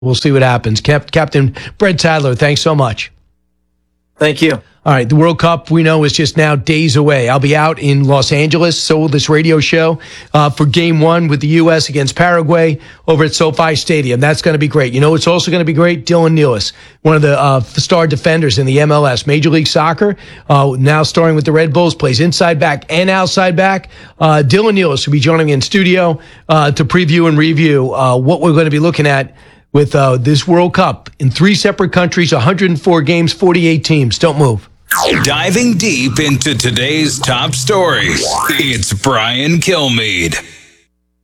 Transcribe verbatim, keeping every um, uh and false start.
we'll see what happens. Cap- Captain Brett Sadler, thanks so much. Thank you. All right, the World Cup, we know, is just now days away. I'll be out in Los Angeles, so will this radio show, uh, for game one with the U S against Paraguay over at SoFi Stadium. That's going to be great. You know it's also going to be great? Dylan Nealis, one of the uh, star defenders in the M L S, Major League Soccer, uh, now starring with the Red Bulls, plays inside back and outside back. Uh, Dylan Nealis will be joining me in studio uh, to preview and review uh, what we're going to be looking at with uh, this World Cup in three separate countries, one hundred four games, forty-eight teams. Don't move. Diving deep into today's top stories, it's Brian Kilmeade.